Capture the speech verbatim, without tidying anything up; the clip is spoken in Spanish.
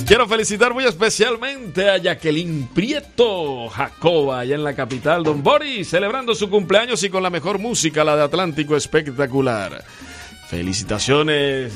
Quiero felicitar muy especialmente a Jacqueline Prieto Jacoba, allá en la capital, Don Boris, celebrando su cumpleaños y con la mejor música, la de Atlántico Espectacular. Felicitaciones